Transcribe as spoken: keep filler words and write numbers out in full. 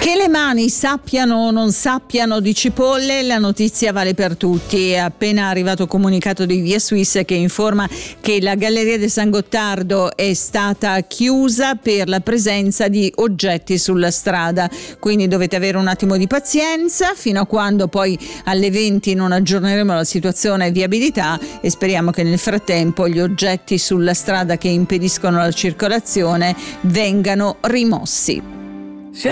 Che le mani sappiano o non sappiano di cipolle, la notizia vale per tutti. È appena arrivato comunicato di Via Suisse che informa che la Galleria del San Gottardo è stata chiusa per la presenza di oggetti sulla strada, quindi dovete avere un attimo di pazienza fino a quando poi alle venti non aggiorneremo la situazione e viabilità, e speriamo che nel frattempo gli oggetti sulla strada che impediscono la circolazione vengano rimossi.